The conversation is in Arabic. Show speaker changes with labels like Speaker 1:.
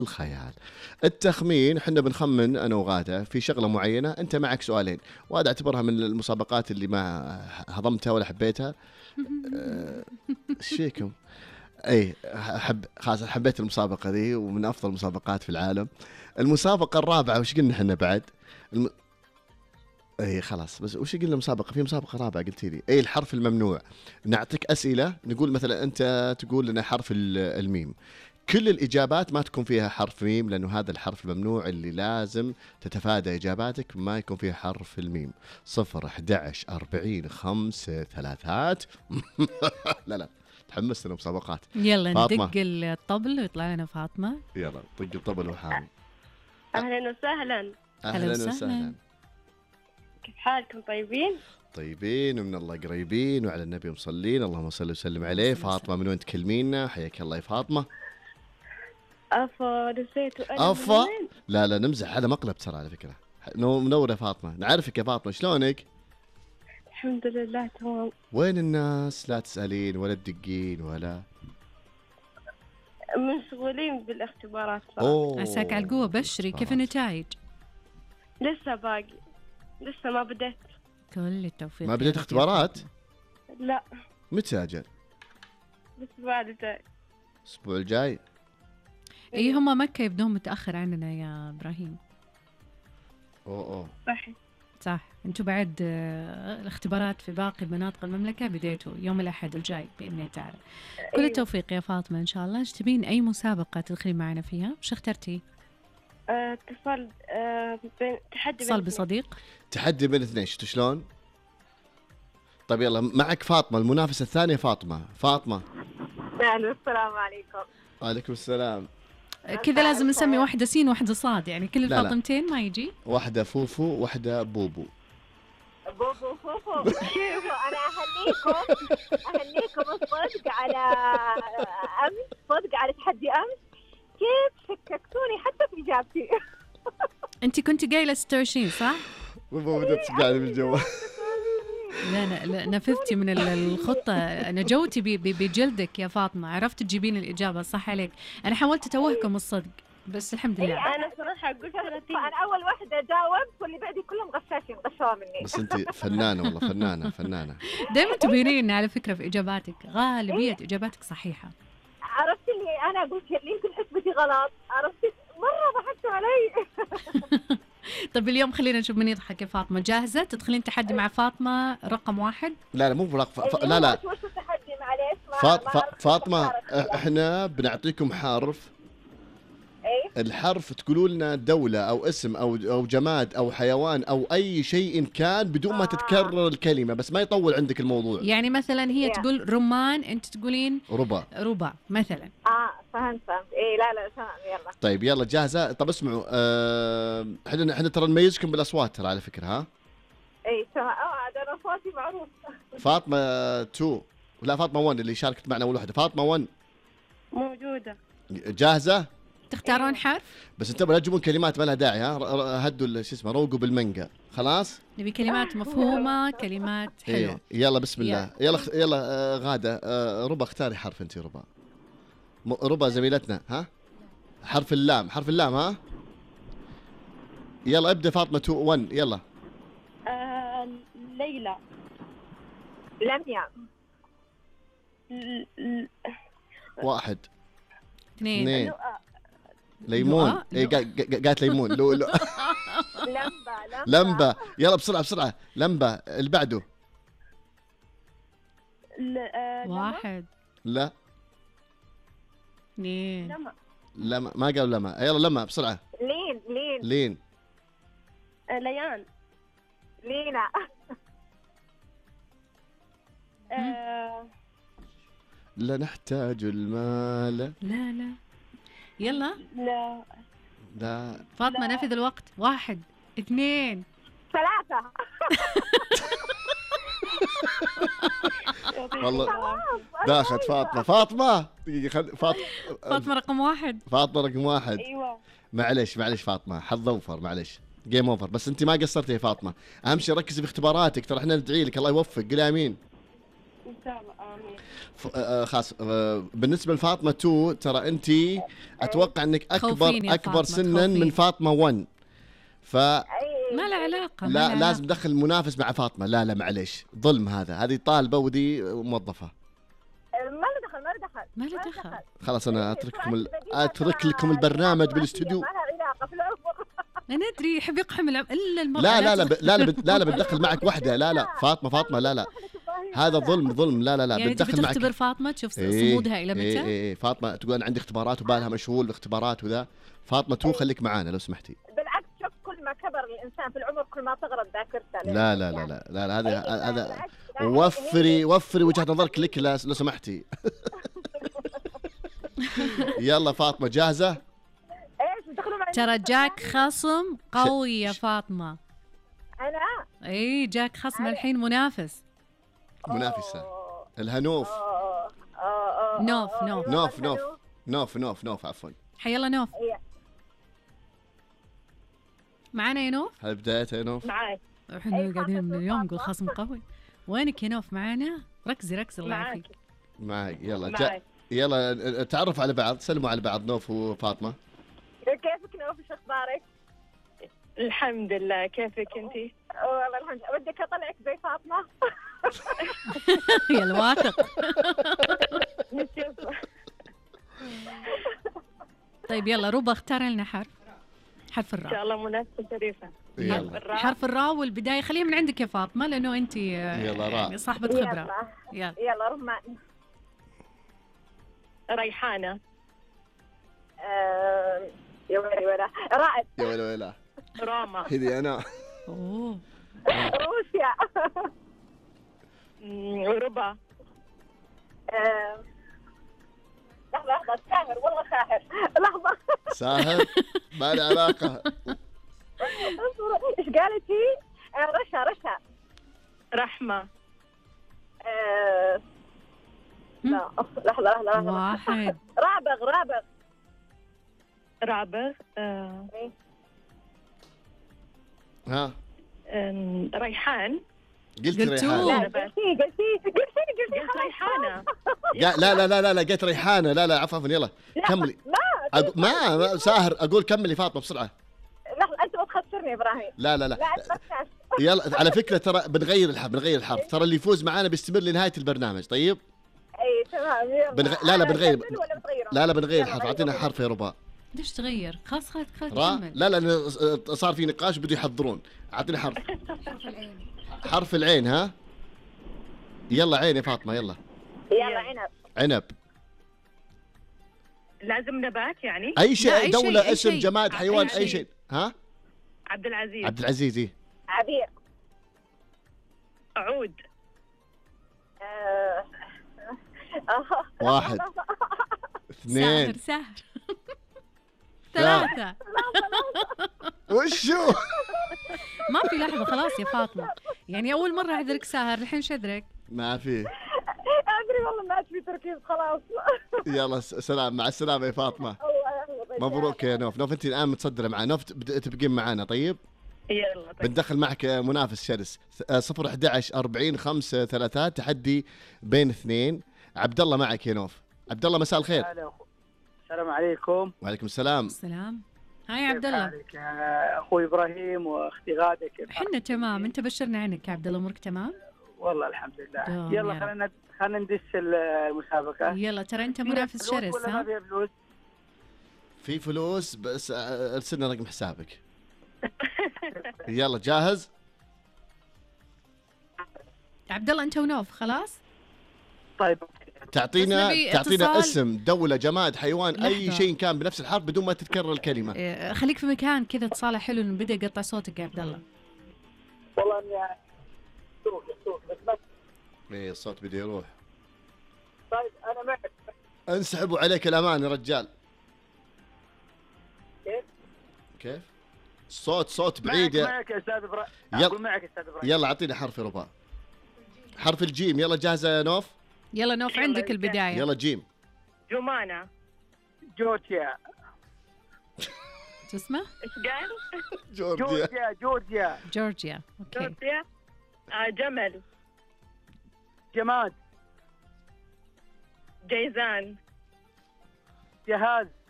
Speaker 1: الخيال. التخمين احنا بنخمن انا وغادة في شغله معينه، انت معك سؤالين، وهذا اعتبرها من المسابقات اللي ما هضمتها ولا حبيتها. ايش فيكم؟ اي احب خلاص، حبيت المسابقه ذي ومن افضل المسابقات في العالم. المسابقه الرابعه وش قلنا احنا بعد؟ الم... اي خلاص، بس وش قلنا مسابقه؟ في مسابقه رابعه قلتي لي، اي الحرف الممنوع. نعطيك اسئله، نقول مثلا انت تقول لنا حرف الميم، كل الإجابات ما تكون فيها حرف ميم، لأنه هذا الحرف الممنوع اللي لازم تتفادى إجاباتك ما يكون فيها حرف الميم. 0 11 40 5 ثلاثات. لا تحمست المسابقات.
Speaker 2: يلا
Speaker 1: فاطمة.
Speaker 2: ندق الطبل ويطلع لنا فاطمة.
Speaker 1: يلا طق الطبل وحامي.
Speaker 3: أهلا وسهلا.
Speaker 1: أهلا وسهلا.
Speaker 3: كيف حالكم؟ طيبين؟
Speaker 1: طيبين ومن الله قريبين وعلى النبي مصلين، اللهم صل وسلم عليه. فاطمة من وين تكلمينا؟ حياك الله يا فاطمة.
Speaker 3: أفا نسيتوا
Speaker 1: أفا لا نمزح، هذا مقلب ترى على فكرة. منورة فاطمة، نعرفك يا فاطمة، شلونك؟
Speaker 3: الحمد لله تمام.
Speaker 1: وين الناس؟ لا تسألين ولا تدقين ولا
Speaker 3: مشغولين بالاختبارات.
Speaker 2: عساك على القوة. بشري، كيف النتائج؟
Speaker 3: لسه باقي، لسه ما بديت.
Speaker 2: كل التوفيق.
Speaker 1: ما بديت اختبارات؟
Speaker 3: لا.
Speaker 1: متى أجل؟
Speaker 3: الأسبوع الجاي.
Speaker 1: الأسبوع الجاي؟
Speaker 2: اي هم مكة يبدون متأخر عننا يا إبراهيم.
Speaker 1: أوه
Speaker 2: صح، انتم بعد الاختبارات في باقي مناطق المملكة بديتوا يوم الأحد الجاي بإذن الله تعالى. كل التوفيق يا فاطمة إن شاء الله. ايش تبين أي مسابقة تدخلي معنا فيها؟ وش اخترتي؟
Speaker 3: اتصال تحدي
Speaker 2: اتصال بصديق.
Speaker 1: تحدي بين اثنين. شفتوا شلون؟ طيب يلا معك فاطمة، المنافسة الثانية فاطمة.
Speaker 3: السلام عليكم.
Speaker 1: وعليكم السلام.
Speaker 2: كذا لازم نسمي واحدة سين واحدة صاد، يعني كل الفاطمتين ما يجي.
Speaker 1: واحدة فوفو واحدة بوبو.
Speaker 4: بوبو فوفو. شوفوا أنا أهنيكم الصدق على أمس، صدق على تحدي أمس. كيف شككتوني حتى في إجابتي.
Speaker 2: أنت كنت قايلة 26 صح؟
Speaker 1: بوبو بدأت تسقعني بالجوال.
Speaker 2: لا نفذتي من الخطة، نجوتي بجلدك يا فاطمة، عرفت تجيبين الإجابة صح عليك. أنا حاولت أتوهكم الصدق بس الحمد لله.
Speaker 3: أنا صراحة قلت 30.
Speaker 4: أنا أول واحدة جاوبت واللي بعدي كلهم غشاشين، غشوا مني.
Speaker 1: بس أنت فنانة والله، فنانة.
Speaker 2: دائما تبينين على فكرة في إجاباتك، غالبية إجاباتك صحيحة.
Speaker 4: عرفت اللي أنا قلت اللي يمكن حسبتي غلط، عرفت مرة ضحكتوا علي.
Speaker 2: طيب اليوم خلينا نشوف من يضحك يا فاطمة. جاهزة تدخلين تحدي مع فاطمة رقم 1؟
Speaker 1: لا مو برقم لا
Speaker 4: وش التحدي معليش؟
Speaker 1: فاطمة احنا بنعطيكم حرف. الحرف تقولوا لنا دولة أو اسم أو جماد أو حيوان أو أي شيء كان بدون ما تتكرر الكلمة، بس ما يطول عندك الموضوع.
Speaker 2: يعني مثلا هي تقول رمان، أنت تقولين ربا مثلا.
Speaker 4: فهمت. إيه لا تمام يلا.
Speaker 1: طيب يلا جاهزة؟ طب اسمعوا، احنا ترى نميزكم بالأصوات ترى على فكرة. ها
Speaker 4: إيه تمام. أنا صوتي معروف.
Speaker 1: فاطمة 2 لا فاطمة 1 اللي شاركت معنا أول واحدة. فاطمة 1
Speaker 3: موجودة.
Speaker 1: جاهزة؟
Speaker 2: تختارون حرف
Speaker 1: بس انتبهوا لا تجيبون كلمات ما لها داعي. ها هدوا شو اسمه، روقوا بالمنقى. خلاص
Speaker 2: نبي كلمات مفهومة، كلمات حلوة.
Speaker 1: يلا بسم الله. يلا غادة. ربا اختاري حرف انت. ربا زميلتنا. ها حرف اللام. ها يلا ابدا فاطمة 2 1 يلا.
Speaker 3: ليلى.
Speaker 4: لميا.
Speaker 1: 1
Speaker 2: 2
Speaker 1: ليمون. ايه قالت ليمون. لو لمبة. يلا بسرعة. لمبة اللي بعده.
Speaker 2: 1
Speaker 1: لا
Speaker 2: 2
Speaker 1: لما ما قالوا لما. يلا لما بسرعة. لين
Speaker 3: ليان.
Speaker 4: لينا.
Speaker 1: لا نحتاج المال.
Speaker 2: لا يلا.
Speaker 1: لا
Speaker 2: فاطمة نفذ الوقت. 1 2
Speaker 4: 3.
Speaker 1: والله داخت فاطمة
Speaker 2: فاطمة رقم 1.
Speaker 1: فاطمة رقم 1.
Speaker 3: أيوة.
Speaker 1: معلش فاطمة، حظ اوفر، معلش جيم اوفر. بس انت ما قصرتي يا فاطمة. اهم شيء ركزي في اختباراتك، ترى احنا ندعي لك الله يوفق. قولي امين.
Speaker 3: إن شاء الله آمين.
Speaker 1: خلاص. بالنسبة لفاطمة 2 ترى أنت أتوقع أنك
Speaker 2: خوفين يا
Speaker 1: أكبر
Speaker 2: فاطمة،
Speaker 1: سنا
Speaker 2: خوفين.
Speaker 1: من فاطمة 1.
Speaker 2: ما له علاقة، ما له
Speaker 1: لا
Speaker 2: علاقة.
Speaker 1: لازم ندخل منافس مع فاطمة. لا معليش، ظلم هذه طالبة ودي موظفة.
Speaker 4: ما له دخل
Speaker 2: ما له دخل.
Speaker 1: خلاص أنا أترك لكم البرنامج بالاستوديو.
Speaker 4: ما لها علاقة في العمر.
Speaker 2: أنا أدري يحب يقحم إلا المرأة.
Speaker 1: لا بتدخل معك واحدة. لا فاطمة لا هذا ظلم. لا
Speaker 2: يعني
Speaker 1: بتدخل معك.
Speaker 2: تختبر فاطمة تشوف صمودها إلى متى.
Speaker 1: إيه فاطمة تقول أنا عندي اختبارات وبالها مشغول باختبارات وذا. فاطمة 2 خليك معانا لو سمحتي.
Speaker 4: بالعكس، شوف كل ما كبر الإنسان في العمر كل ما تغرب ذاكرته.
Speaker 1: لا هذا وفري وجهة نظرك لك لو سمحتي. يلا فاطمة جاهزة؟
Speaker 4: ايش بتدخلوا معي؟
Speaker 2: ترى جاك خصم قوي يا فاطمة.
Speaker 4: أنا
Speaker 2: اي جاك خصم الحين منافسة.
Speaker 1: الهنوف. نوف عفوا.
Speaker 2: حيلا نوف. معنا يا نوف.
Speaker 1: هل بدايتها يا نوف؟
Speaker 4: معاي.
Speaker 2: احنا قاعدين من اليوم نقول خصم قوي. وينك يا نوف؟ معنا. ركزي الله يعافيك.
Speaker 1: معك. يلا تعرف على بعض، سلموا على بعض نوف وفاطمة.
Speaker 4: كيفك نوف؟ ايش اخبارك؟
Speaker 3: الحمد لله، كيفك أنتي؟
Speaker 4: والله الحمد لله. ودك اطلعك زي فاطمة؟
Speaker 2: يا الواثق.
Speaker 3: نشوف.
Speaker 2: طيب يلا ربا اختار لنا حرف
Speaker 3: إن
Speaker 2: الراء.
Speaker 3: شاء الله مناسبة شريفة.
Speaker 1: يلا
Speaker 2: حرف الراء والبداية خليها من عندك يا فاطمة لأنه أنت
Speaker 1: يلا راء.
Speaker 2: يعني صاحبة خبرة.
Speaker 4: يلا رمان.
Speaker 3: ريحانة.
Speaker 4: يا ويلي رائد.
Speaker 1: يا ويلا
Speaker 3: راما.
Speaker 1: هذي أنا.
Speaker 2: أوه.
Speaker 4: روسيا.
Speaker 3: ربا.
Speaker 4: لحظة ساهر، والله ساهر. لحظة
Speaker 1: ساهر ما له علاقة.
Speaker 4: ايش قالت هي؟ رشا.
Speaker 3: رحمة.
Speaker 4: لا لحظة.
Speaker 2: واحد.
Speaker 3: رابغ.
Speaker 1: ها
Speaker 3: ريحان.
Speaker 1: قلت
Speaker 2: قلتوه.
Speaker 1: ريحانة.
Speaker 4: قلتي
Speaker 3: ريحانة.
Speaker 1: لا قلت ريحانة. لا عفوا يلا كملي. ما ساهر أقول كملي فاطمة بسرعة.
Speaker 4: لحظة أنت بتخسرني إبراهيم.
Speaker 1: لا يلا على فكرة ترى بنغير الحرف. ترى اللي يفوز معانا بيستمر لنهاية البرنامج. طيب
Speaker 4: اي تمام يلا.
Speaker 1: لا بنغير.
Speaker 4: لا
Speaker 1: بنغير الحرف. أعطينا حرف يا ربا.
Speaker 2: ليش تغير؟ خلاص
Speaker 1: راء.
Speaker 2: كمل.
Speaker 1: لا صار في نقاش بدو يحضرون. أعطينا حرف. حرف العين. ها يلا عين يا فاطمة. يلا عنب.
Speaker 3: لازم نبات يعني.
Speaker 1: أي شيء.
Speaker 2: أي شيء،
Speaker 1: دولة
Speaker 2: أي
Speaker 1: اسم
Speaker 2: شيء.
Speaker 1: جماد حيوان
Speaker 2: أي
Speaker 1: أي
Speaker 2: شيء.
Speaker 1: شيء. ها
Speaker 3: عبد العزيز.
Speaker 1: عبد العزيز. إيه
Speaker 4: عبير.
Speaker 3: عود.
Speaker 1: واحد اثنين
Speaker 2: ساهر. ثلاثة.
Speaker 1: وشو؟
Speaker 2: ما في لحظة خلاص يا فاطمة. يعني أول مرة أعذرك ساهر الحين شدرك.
Speaker 1: ما في.
Speaker 4: أدري والله ما في تركيز خلاص.
Speaker 1: يلا سلام. مع السلامة يا فاطمة. مبروك يا نوف. أنت الآن متصدرة معنا. نوف تبقين معنا. طيب
Speaker 3: يلا.
Speaker 1: بندخل معك منافس شرس. 011 40 5 3 تحدي بين اثنين. عبد الله معك يا نوف. عبد الله مساء الخير.
Speaker 5: السلام عليكم.
Speaker 1: وعليكم السلام.
Speaker 2: هاي عبد الله.
Speaker 5: كيف اخوي ابراهيم واختي غاده؟ كيف
Speaker 2: احنا تمام. انت بشرنا عنك يا عبد الله. امورك تمام؟
Speaker 5: والله الحمد لله.
Speaker 2: يلا
Speaker 5: خلينا ندش المسابقه.
Speaker 2: يلا ترى انت منافس شرس.
Speaker 5: ولا ما فيها فلوس؟
Speaker 1: في فلوس بس ارسلنا رقم حسابك. يلا جاهز؟
Speaker 2: عبد الله انت ونوف خلاص.
Speaker 5: طيب
Speaker 1: تعطينا
Speaker 2: اتصال.
Speaker 1: اسم دولة جماد حيوان
Speaker 2: لحظة.
Speaker 1: أي شيء كان بنفس الحرف بدون ما تتكرر الكلمة.
Speaker 2: خليك في مكان كذا اتصاله حلو لأنه بدأ يقطع صوتك يا عبد الله.
Speaker 5: والله اني سوق بس
Speaker 1: ايه الصوت بده يروح.
Speaker 5: طيب انا معك.
Speaker 1: انسحبوا عليك الأمان يا رجال. كيف؟ صوت بعيد.
Speaker 5: معك يا استاذ ابراهيم. اقول معك يا استاذ ابراهيم.
Speaker 1: يلا اعطيني حرف يا ربا. حرف الجيم. يلا جاهزة يا نوف؟
Speaker 2: يلا نوف عندك البداية.
Speaker 1: يلا جيم.
Speaker 3: جمانة.
Speaker 5: جورجيا.
Speaker 2: شو اسمه؟
Speaker 3: ايش قال؟
Speaker 5: جورجيا.
Speaker 2: جورجيا. اوكي.
Speaker 3: جورجيا. جمل.
Speaker 5: جماد.
Speaker 3: جيزان.
Speaker 5: جهاز.